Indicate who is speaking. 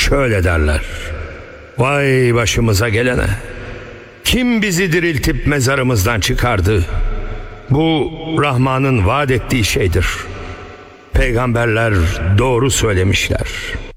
Speaker 1: şöyle derler: vay başımıza gelene! Kim bizi diriltip mezarımızdan çıkardı? Bu Rahman'ın vaat ettiği şeydir. Peygamberler doğru söylemişler.